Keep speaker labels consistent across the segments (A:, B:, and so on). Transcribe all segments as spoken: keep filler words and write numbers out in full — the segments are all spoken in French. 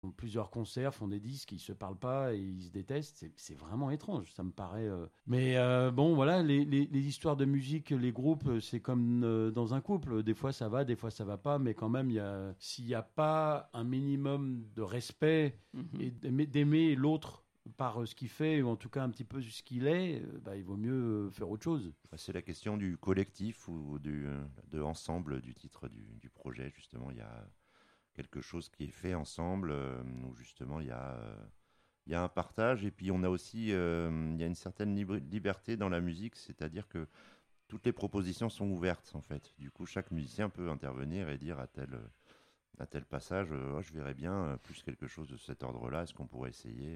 A: font plusieurs concerts, font des disques, ils se parlent pas et ils se détestent. C'est, c'est vraiment étrange, ça me paraît. euh. Mais euh, bon, voilà, les, les, les histoires de musique, les groupes, euh, c'est comme euh, dans un couple. Des fois ça va, des fois ça va pas, mais quand même, il y a, s'il n'y a pas un minimum de respect
B: Mhm.
A: et d'aimer, d'aimer l'autre par euh, ce qu'il fait, ou en tout cas un petit peu ce qu'il est, euh, bah, il vaut mieux euh, faire autre chose.
C: Bah, c'est la question du collectif ou du, de ensemble du titre du, du projet. Justement, il y a quelque chose qui est fait ensemble, euh, où justement il y a, euh, il y a un partage, et puis on a aussi euh, il y a une certaine libr- liberté dans la musique, c'est-à-dire que toutes les propositions sont ouvertes en fait. Du coup, chaque musicien peut intervenir et dire à tel, à tel passage, euh, oh, je verrais bien euh, plus quelque chose de cet ordre-là, est-ce qu'on pourrait essayer?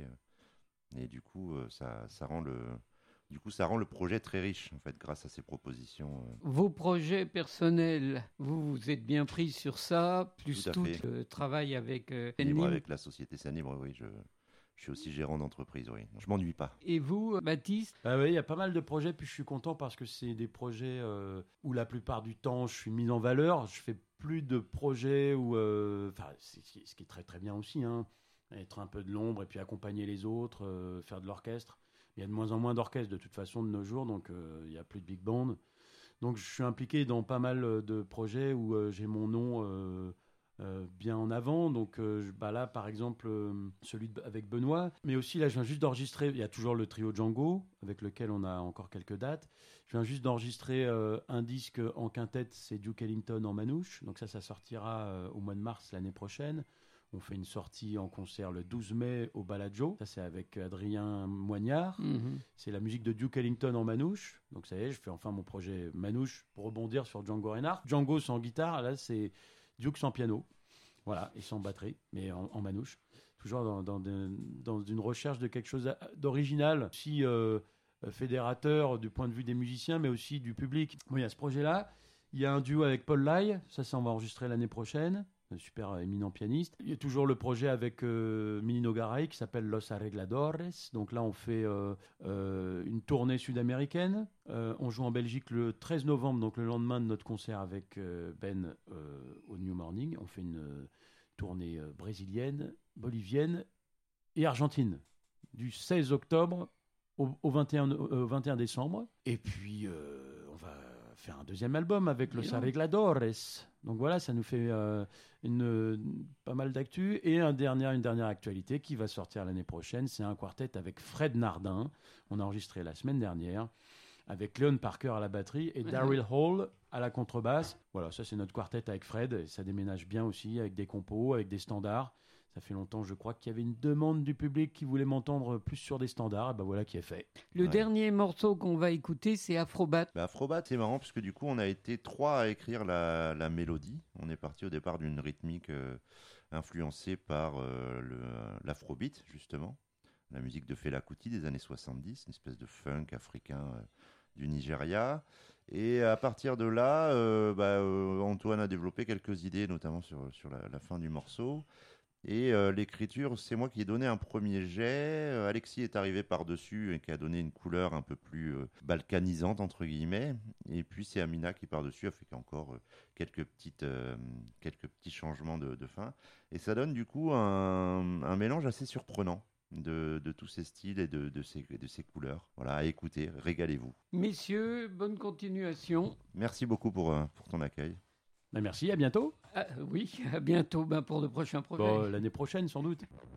C: Et du coup, euh, ça, ça rend le, du coup, ça rend le projet très riche en fait grâce à ces propositions. euh.
B: Vos projets personnels, vous vous êtes bien pris sur ça, plus
C: Tout à
B: tout
C: fait.
B: le travail avec euh,
C: Libre
B: Nim.
C: avec la société Scène Libre, oui, je, je suis aussi gérant d'entreprise, oui. Je m'ennuie pas.
B: Et vous, Baptiste?
A: Ah oui, il y a pas mal de projets, puis je suis content parce que c'est des projets euh, où la plupart du temps je suis mis en valeur. Je fais plus de projets où, euh, enfin, c'est- c'est- ce qui est très très bien aussi, hein, être un peu de l'ombre et puis accompagner les autres, euh, faire de l'orchestre. Il y a de moins en moins d'orchestres de toute façon de nos jours, donc euh, il y a plus de big band. Donc je suis impliqué dans pas mal euh, de projets où euh, j'ai mon nom euh, euh, bien en avant. Donc euh, je- bah là, par exemple, euh, celui de- avec Benoît. Mais aussi, là, je viens juste d'enregistrer. Il y a toujours le trio Django, avec lequel on a encore quelques dates. Je viens juste d'enregistrer euh, un disque en quintette, c'est Duke Ellington en manouche. Donc ça, ça sortira euh, au mois de mars l'année prochaine. On fait une sortie en concert le douze mai au Bellagio. Ça, c'est avec Adrien Moignard.
B: Mhm.
A: C'est la musique de Duke Ellington en manouche. Donc ça y est, je fais enfin mon projet manouche pour rebondir sur Django Reinhardt. Django sans guitare, là c'est Duke sans piano. Voilà, et sans batterie, mais en, en manouche. Toujours dans, dans, de- dans une recherche de quelque chose d'original, aussi euh, fédérateur du point de vue des musiciens, mais aussi du public. Bon, il y a ce projet-là. Il y a un duo avec Paul Lai, ça, ça on va enregistrer l'année prochaine. Un super euh, éminent pianiste. Il y a toujours le projet avec euh, Minino Garay qui s'appelle Los Arregladores. Donc là, on fait euh, euh, une tournée sud-américaine. Euh, on joue en Belgique le treize novembre, donc le lendemain de notre concert avec euh, Ben euh, au New Morning. On fait une euh, tournée euh, brésilienne, bolivienne et argentine du seize octobre au, au vingt et un, euh, au vingt et un décembre. Et puis, euh, on va faire un deuxième album avec Los
B: Bien.
A: Arregladores. Donc voilà, ça nous fait euh, une, une- pas mal d'actu. Et un dernier, une dernière actualité qui va sortir l'année prochaine, c'est un quartet avec Fred Nardin. On a enregistré la semaine dernière avec Leon Parker à la batterie et Daryl Hall à la contrebasse. Voilà, ça c'est notre quartet avec Fred. Et ça déménage bien aussi avec des compos, avec des standards. Ça fait longtemps, je crois, qu'il y avait une demande du public qui voulait m'entendre plus sur des standards. Et ben voilà qui est fait.
B: Le
C: Ouais.
B: dernier morceau qu'on va écouter, c'est Afrobat.
C: Bah, Afrobat, c'est marrant parce que du coup, on a été trois à écrire la, la mélodie. On est parti au départ d'une rythmique euh, influencée par euh, le, l'afrobeat, justement. La musique de Fela Kuti des années soixante-dix, une espèce de funk africain euh, du Nigeria. Et à partir de là, euh, bah, euh, Antoine a développé quelques idées, notamment sur, sur la, la fin du morceau. Et euh, l'écriture, c'est moi qui ai donné un premier jet. Euh, Alexis est arrivé par-dessus et qui a donné une couleur un peu plus euh, balkanisante, entre guillemets. Et puis c'est Amina qui, par-dessus, a fait encore euh, quelques, petites, euh, quelques petits changements de, de fin. Et ça donne du coup un, un mélange assez surprenant de, de tous ces styles et de, de, ces, de ces couleurs. Voilà, à écouter, régalez-vous.
B: Messieurs, bonne continuation.
C: Merci beaucoup pour, euh, pour ton accueil.
A: Ben merci, à bientôt.
B: Ah, oui, à bientôt ben, pour de prochains projets.
A: Bon, l'année prochaine sans doute.